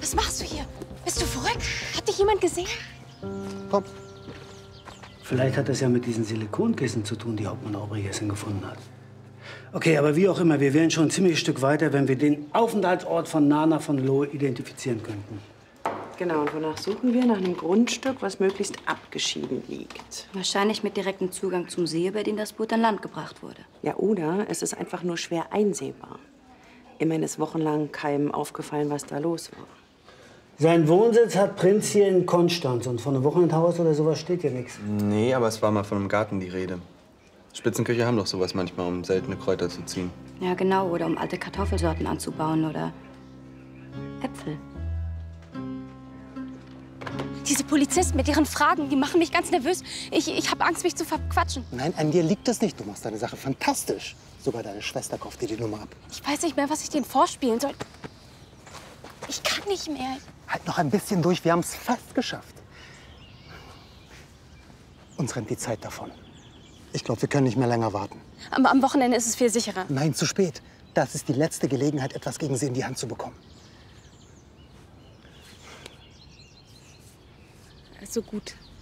Was machst du hier? Bist du verrückt? Hat dich jemand gesehen? Komm. Vielleicht hat das ja mit diesen Silikonkissen zu tun, die Hauptmann Aubrey gestern gefunden hat. Okay, aber wie auch immer, wir wären schon ein ziemliches Stück weiter, wenn wir den Aufenthaltsort von Nana von Lohe identifizieren könnten. Genau, und wonach suchen wir? Nach einem Grundstück, was möglichst abgeschieden liegt. Wahrscheinlich mit direktem Zugang zum See, über den das Boot an Land gebracht wurde. Ja, oder es ist einfach nur schwer einsehbar. Immerhin ist wochenlang keinem aufgefallen, was da los war. Sein Wohnsitz hat Prinz hier in Konstanz und von einem Wochenendhaus oder sowas steht hier nichts. Nee, aber es war mal von einem Garten die Rede. Spitzenköche haben doch sowas manchmal, um seltene Kräuter zu ziehen. Ja, genau. Oder um alte Kartoffelsorten anzubauen oder Äpfel. Diese Polizisten mit ihren Fragen, die machen mich ganz nervös. Ich habe Angst, mich zu verquatschen. Nein, an dir liegt es nicht. Du machst deine Sache fantastisch. Sogar deine Schwester kauft dir die Nummer ab. Ich weiß nicht mehr, was ich denen vorspielen soll. Ich kann nicht mehr. Halt noch ein bisschen durch. Wir haben es fast geschafft. Uns rennt die Zeit davon. Ich glaube, wir können nicht mehr länger warten. Aber am Wochenende ist es viel sicherer. Nein, zu spät. Das ist die letzte Gelegenheit, etwas gegen sie in die Hand zu bekommen. Also gut.